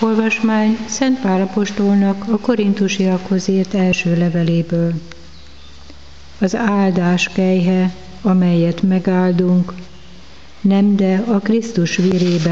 Olvasmány Szent Pál apostolnak a korintusiakhoz írt első leveléből. Az áldás kelyhe, amelyet megáldunk, nem de a Krisztus vérében